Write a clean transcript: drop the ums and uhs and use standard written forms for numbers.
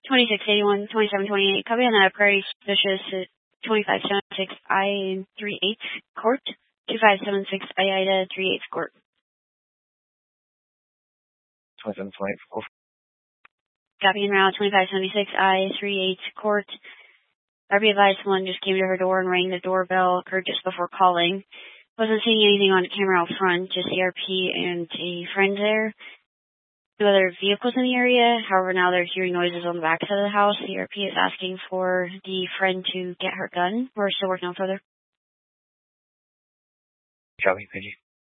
2681, 2728. Copy on that. Prairie suspicious at 2576 I-38 Court. 2576 Ida 38 Court. 2728 Court. Copy en route. 2576 I-38 Court. RB advised someone just came to her door and rang the doorbell. Occurred just before calling. Wasn't seeing anything on camera out front, just CRP and a friend there. No other vehicles in the area. However, now they're hearing noises on the back side of the house. CRP is asking for the friend to get her gun. We're still working on further. Copy, thank you.